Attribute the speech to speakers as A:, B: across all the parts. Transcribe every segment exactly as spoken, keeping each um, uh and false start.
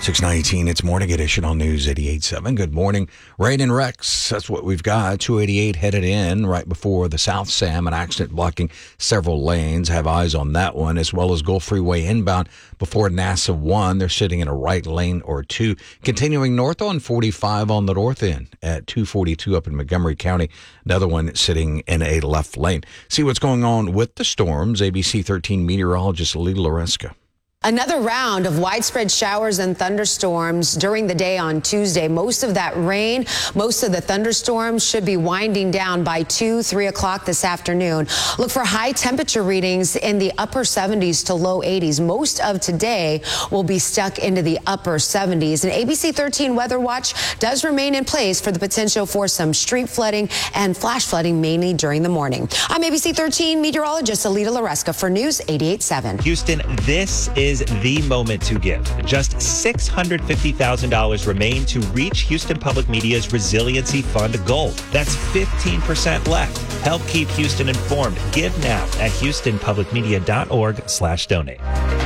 A: six nineteen, it's Morning Edition on News eighty-eight point seven. Good morning. Rain and wrecks, that's what we've got. two eighty-eight headed in right before the South Sam, an accident blocking several lanes. Have eyes on that one, as well as Gulf Freeway inbound before NASA one. They're sitting in a right lane or two. Continuing north on forty-five on the north end at two forty-two up in Montgomery County. Another one sitting in a left lane. See what's going on with the storms. A B C thirteen meteorologist Alita Loresca.
B: Another round of widespread showers and thunderstorms during the day on Tuesday. Most of that rain, most of the thunderstorms should be winding down by two, three o'clock this afternoon. Look for high temperature readings in the upper seventies to low eighties. Most of today will be stuck into the upper seventies. And A B C thirteen Weather Watch does remain in place for the potential for some street flooding and flash flooding, mainly during the morning. I'm A B C thirteen meteorologist Alita Loresca for News eighty-eight point seven.
C: Houston, this is the moment to give. Just six hundred fifty thousand dollars remain to reach Houston Public Media's Resiliency Fund goal. That's fifteen percent left. Help keep Houston informed. Give now at houstonpublicmedia.org slash donate.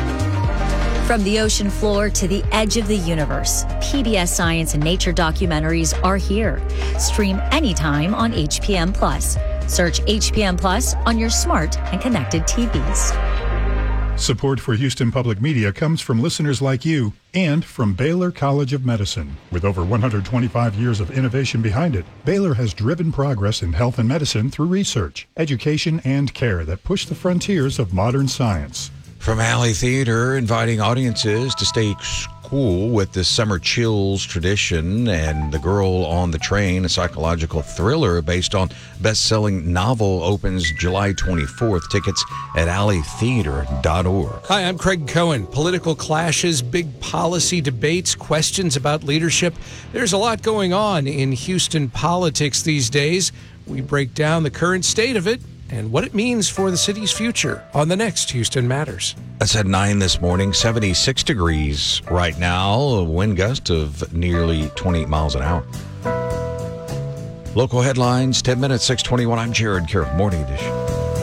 D: From the ocean floor to the edge of the universe, P B S Science and Nature documentaries are here. Stream anytime on H P M Plus. Search H P M Plus on your smart and connected T Vs.
E: Support for Houston Public Media comes from listeners like you and from Baylor College of Medicine. With over one hundred twenty-five years of innovation behind it, Baylor has driven progress in health and medicine through research, education, and care that push the frontiers of modern science.
A: From Alley Theater, inviting audiences to stay cool with the summer chills tradition, and The Girl on the Train, a psychological thriller based on best-selling novel, opens July twenty-fourth. Tickets at alley theater dot org.
F: Hi, I'm Craig Cohen. Political clashes, big policy debates, questions about leadership. There's a lot going on in Houston politics these days. We break down the current state of it and what it means for the city's future on the next Houston Matters.
A: That's at nine this morning, seventy-six degrees right now, a wind gust of nearly twenty-eight miles an hour. Local headlines, ten minutes, six twenty-one. I'm Jared Carroll, Morning Edition.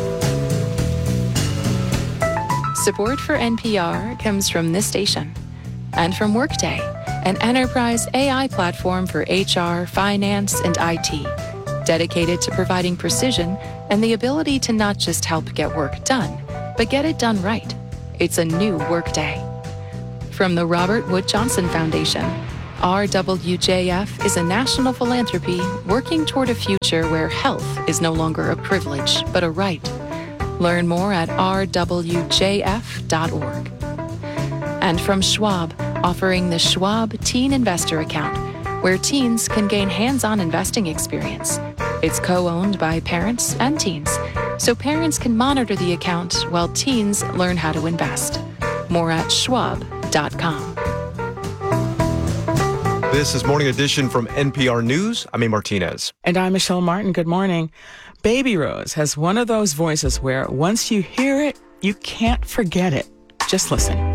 G: Support for N P R comes from this station and from Workday, an enterprise A I platform for H R, finance, and I T, dedicated to providing precision and the ability to not just help get work done, but get it done right. It's a new Workday. From the Robert Wood Johnson Foundation, R W J F is a national philanthropy working toward a future where health is no longer a privilege, but a right. Learn more at r w j f dot org. And from Schwab, offering the Schwab Teen Investor Account, where teens can gain hands-on investing experience. It's co-owned by parents and teens, so parents can monitor the account while teens learn how to invest. More at schwab dot com.
H: This is Morning Edition from N P R News. I'm A. Martinez.
I: And I'm Michelle Martin. Good morning. Baby Rose has one of those voices where once you hear it, you can't forget it. Just listen.